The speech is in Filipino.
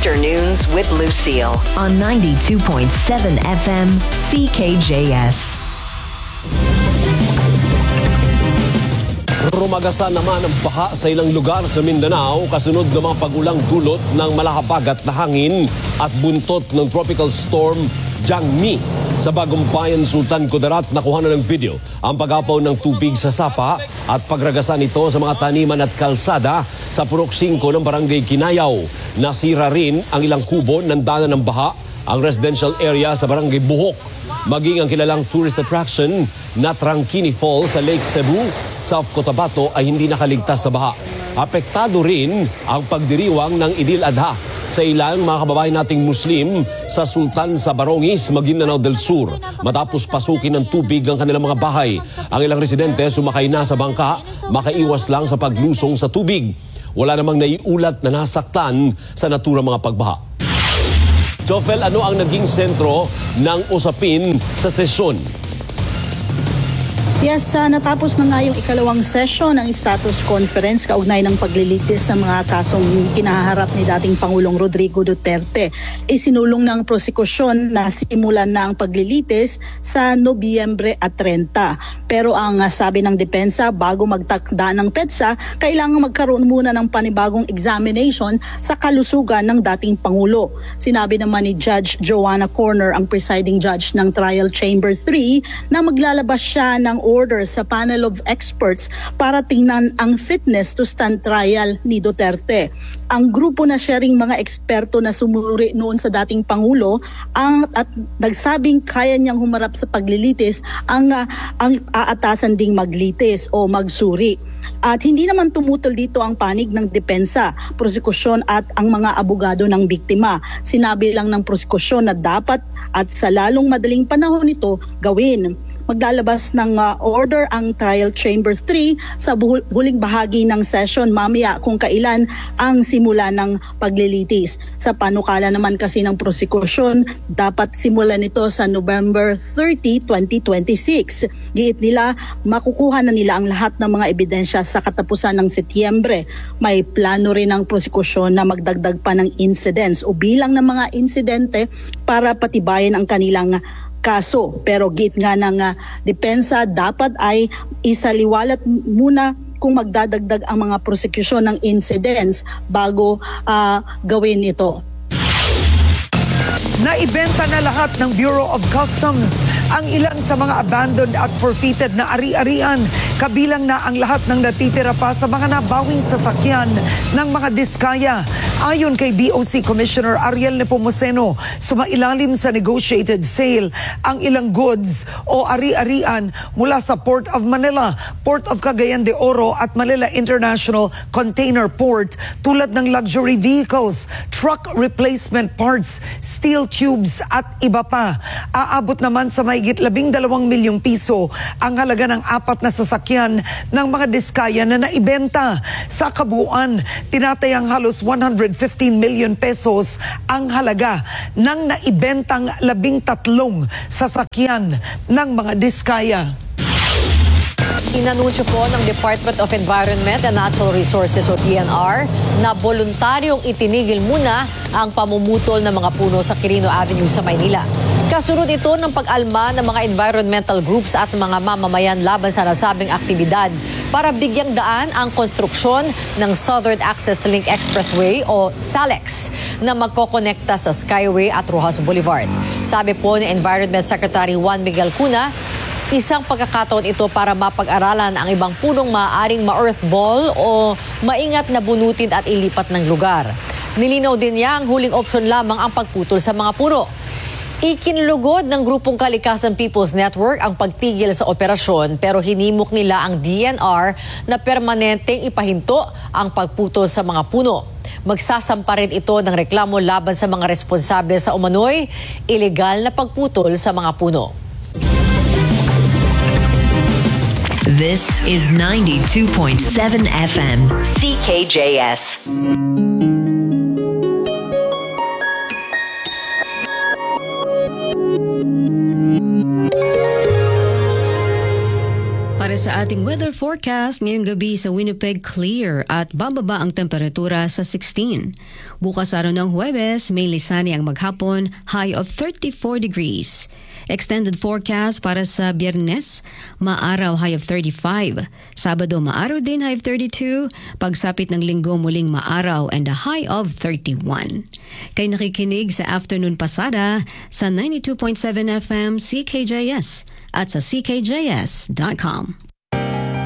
Afternoons with Lucille on 92.7 FM CKJS. Rumagasa naman ang baha sa ilang lugar sa Mindanao kasunod ng mga pagulang dulot ng malahabagat na hangin at buntot ng tropical storm Jangmi. Sa Bagong Bayan, Sultan Kudarat, nakuha na ng video ang pag-apaw ng tubig sa sapa at pagragasa nito sa mga taniman at kalsada sa Purok 5 ng Barangay Kinayaw. Nasira rin ang ilang kubo ng daanan ng baha, ang residential area sa Barangay Buhok, maging ang kilalang tourist attraction na Trangkini Falls sa Lake Cebu, South Cotabato ay hindi nakaligtas sa baha. Apektado rin ang pagdiriwang ng Idil Adha sa ilang mga kababayan nating Muslim sa Sultan sa Barongis, Maguindanao del Sur. Matapos pasukin ng tubig ang kanilang mga bahay, ang ilang residente sumakay na sa bangka, makaiwas lang sa paglusong sa tubig. Wala namang naiulat na nasaktan sa naturang mga pagbaha. Jofel, ano ang naging sentro ng usapin sa sesyon? Yes, natapos na nga yung ikalawang session ng status conference kaugnay ng paglilitis sa mga kasong kinaharap ni dating Pangulong Rodrigo Duterte. Isinulong ng prosekusyon na simulan na ang paglilitis sa Nobyembre at 30. Pero ang sabi ng depensa, bago magtakda ng PEDSA, kailangan magkaroon muna ng panibagong examination sa kalusugan ng dating Pangulo. Sinabi naman ni Judge Joanna Corner, ang presiding judge ng Trial Chamber 3, na maglalabas siya ng order sa panel of experts para tingnan ang fitness to stand trial ni Duterte. Ang grupo na sharing mga eksperto na sumuri noon sa dating Pangulo at nagsabing kaya niyang humarap sa paglilitis ang aatasan ding maglitis o magsuri. At hindi naman tumutol dito ang panig ng depensa, prosekusyon at ang mga abogado ng biktima. Sinabi lang ng prosekusyon na dapat at sa lalong madaling panahon ito gawin. Maglalabas ng order ang Trial Chamber 3 sa huling bahagi ng session mamaya kung kailan ang simula ng paglilitis. Sa panukala naman kasi ng prosekusyon, dapat simulan ito sa November 30, 2026. Giit nila, makukuha na nila ang lahat ng mga ebidensya sa katapusan ng Setyembre. May plano rin ang prosekusyon na magdagdag pa ng incidents o bilang ng mga insidente para patibayin ang kanilang kaso. Pero git nga ng depensa, dapat ay isaliwalat muna kung magdadagdag ang mga prosekusyon ng incidents bago gawin ito. Naibenta na lahat ng Bureau of Customs ang ilan sa mga abandoned at forfeited na ari-arian, kabilang na ang lahat ng natitira pa sa mga nabawing sasakyan ng mga diskaya. Ayon kay BOC Commissioner Ariel Nepomuceno, sumailalim sa negotiated sale ang ilang goods o ari-arian mula sa Port of Manila, Port of Cagayan de Oro at Manila International Container Port, tulad ng luxury vehicles, truck replacement parts, steel tubes at iba pa. Aabot naman sa mahigit 12 milyong piso ang halaga ng 4 na sasakyan ng mga diskaya na naibenta. Sa kabuuan, tinatayang halos 115 million pesos ang halaga ng naibentang 13 sasakyan ng mga diskaya. Inanunsyo po ng Department of Environment and Natural Resources o DNR na voluntaryong itinigil muna ang pamumutol ng mga puno sa Quirino Avenue sa Maynila. Kasunod ito ng pag-alma ng mga environmental groups at mga mamamayan laban sa nasabing aktibidad para bigyang daan ang konstruksyon ng Southern Access Link Expressway o SALEX na magkokonekta sa Skyway at Rojas Boulevard. Sabi po ni Environment Secretary Juan Miguel Cuna, isang pagkakataon ito para mapag-aralan ang ibang punong maaaring ma-earthball o maingat na bunutin at ilipat ng lugar. Nilinaw din niya ang huling opsyon lamang ang pagputol sa mga puno. Ikinlugod ng Grupong Kalikasan People's Network ang pagtigil sa operasyon, pero hinimok nila ang DNR na permanenteng ipahinto ang pagputol sa mga puno. Magsasampa rin ito ng reklamo laban sa mga responsable sa umano'y ilegal na pagputol sa mga puno. This is 92.7 FM CKJS. Para sa ating weather forecast, ngayong gabi sa Winnipeg clear at bababa ang temperatura sa 16. Bukas araw ng Huwebes, may lisani ang maghapon, high of 34 degrees. Extended forecast para sa Biyernes, maaraw high of 35. Sabado maaraw din high of 32. Pagsapit ng Linggo muling maaraw and a high of 31. Kayo nakikinig sa Afternoon Pasada sa 92.7 FM CKJS at sa ckjs.com.